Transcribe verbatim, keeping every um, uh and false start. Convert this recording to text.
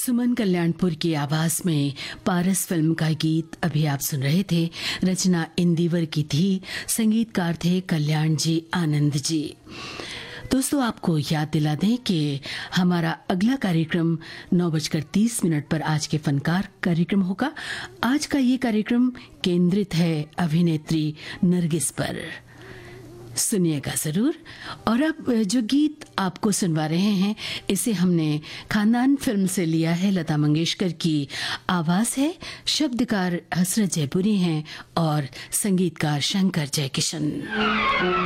सुमन कल्याणपुर की आवाज में पारस फिल्म का गीत अभी आप सुन रहे थे। रचना इंदिवर की थी, संगीतकार थे कल्याण जी आनंद जी। दोस्तों, आपको याद दिला दें कि हमारा अगला कार्यक्रम नौ बजकर तीस मिनट पर आज के फनकार कार्यक्रम होगा। आज का ये कार्यक्रम केंद्रित है अभिनेत्री नरगिस पर। सुनिएगा जरूर। और अब जो गीत आपको सुनवा रहे हैं, इसे हमने खानदान फिल्म से लिया है। लता मंगेशकर की आवाज है, शब्दकार हसरत जयपुरी हैं और संगीतकार शंकर जयकिशन।